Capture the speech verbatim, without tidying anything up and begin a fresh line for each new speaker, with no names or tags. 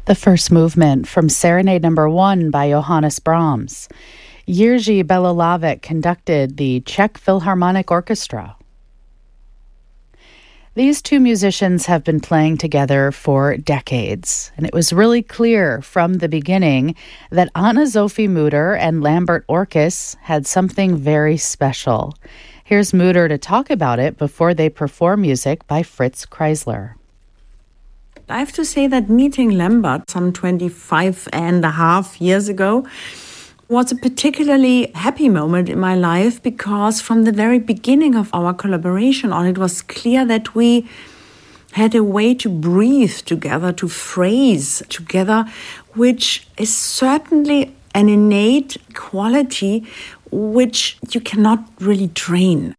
The first movement from Serenade Number One by Johannes Brahms. Jiří Belohlávek conducted the Czech Philharmonic Orchestra. These two musicians have been playing together for decades, and it was really clear from the beginning that Anne-Sophie Mutter and Lambert Orkes had something very special. Here's Mutter to talk about it before they perform music by Fritz Kreisler.
I have to say that meeting Lambert some twenty-five and a half years ago was a particularly happy moment in my life, because from the very beginning of our collaboration on it was clear that we had a way to breathe together, to phrase together, which is certainly an innate quality which you cannot really train.